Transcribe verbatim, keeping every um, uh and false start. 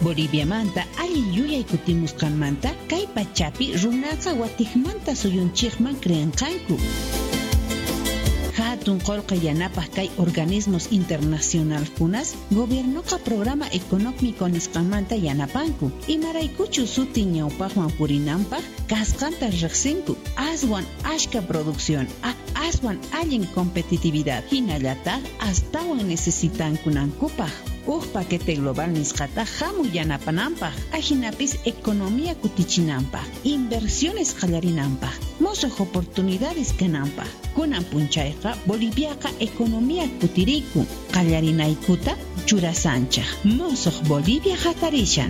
Bolivia manta alli yuyay kutimusqanmanta kay pachapi runaqa watikmanta suyunchikman creanqanku. Hatun qolqa yanapaq kay organismos internacional kunas gobiernoqa programa económico nisqanmanta yanapanku. Imaraykuchu sutin ñawpaqman purinanpaq kasqanta riqsinku. Aswan ashka producción, a aswan allin competitividad. Hinallataq astawan necesitankunankupaq. Uj paquete global nisqata hamu yanapananpaq. Ajinapis economía kutichinanpaq. Inversiones qallarinanpaq. Mosoq oportunidades kananpaq. Kunan punchayqa Boliviaqa economía kutiriku. Qallarinaykuta churasanchaq. Mosoq Bolivia hatarishan.